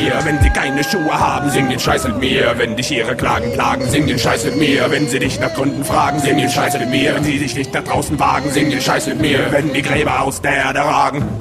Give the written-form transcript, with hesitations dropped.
mir. Wenn sie keine Schuhe haben, sing den Scheiß mit mir. Wenn dich ihre Klagen plagen, sing den Scheiß mit mir. Wenn sie dich nach Gründen fragen, sing den Scheiß mit mir. Wenn sie sich nicht nach draußen wagen, sing den Scheiß mit mir. Wenn die Gräber aus der Erde ragen.